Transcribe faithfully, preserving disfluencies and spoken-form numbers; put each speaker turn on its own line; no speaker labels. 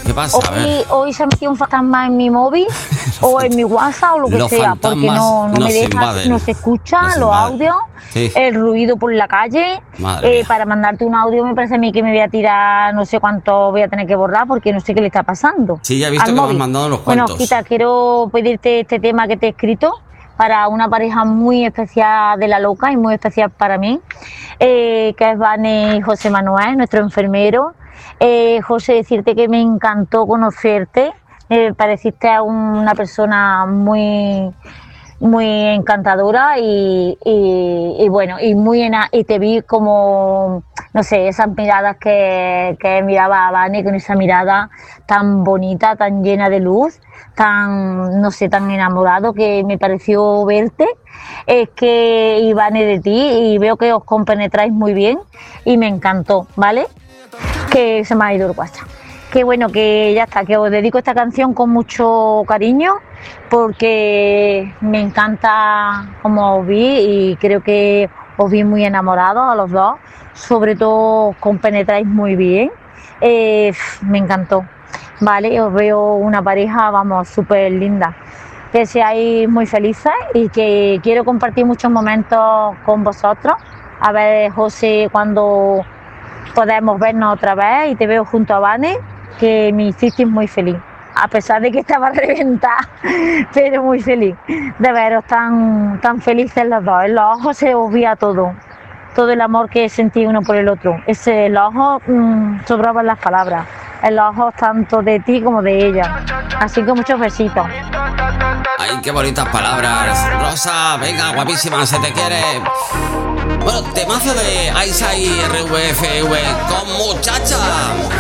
¿Qué pasa? A
Hoy,
ver.
hoy se ha metido un fantasma en mi móvil o en mi WhatsApp o lo que
Los
sea, porque
fantasmas
no, no
nos
me deja,
invaden.
no se escucha
Nos
los
invaden.
audios,
Sí.
el ruido por la calle.
Madre
Eh,
mía.
para mandarte un audio me parece a mí que me voy a tirar, no sé cuánto voy a tener que borrar porque no sé qué le está pasando.
Sí, ya he visto
al
que me has
móvil.
mandado unos
Bueno,
cuantos.
Quita, quiero pedirte este tema que te he escrito para una pareja muy especial de La Loca y muy especial para mí, eh, que es Vane y José Manuel, nuestro enfermero. Eh, José, decirte que me encantó conocerte, me pareciste a una persona muy muy encantadora y, y, y bueno, y muy ena y te vi como, no sé, esas miradas que, que miraba a Vane, con esa mirada tan bonita, tan llena de luz, tan, no sé, tan enamorado que me pareció verte. Es que Ivane de ti y veo que os compenetráis muy bien y me encantó, ¿vale? Que se me ha ido el WhatsApp. Que bueno, que ya está, que os dedico esta canción con mucho cariño porque me encanta cómo os vi y creo que os vi muy enamorados a los dos, sobre todo os compenetráis muy bien, eh, me encantó, vale, os veo una pareja, vamos, súper linda, que seáis muy felices y que quiero compartir muchos momentos con vosotros, a ver, José, cuando podemos vernos otra vez y te veo junto a Vane, que me hiciste muy feliz, a pesar de que estaba reventada, pero muy feliz de veros tan, tan felices los dos. En los ojos se os veía todo, todo el amor que sentí uno por el otro. Ese, en los ojos mmm, sobraban las palabras, en los ojos tanto de ti como de ella. Así que muchos besitos.
Ay, qué bonitas palabras. Rosa, venga, guapísima, se te quiere. Bueno, temazo de Aisha y R V F V con Muchacha.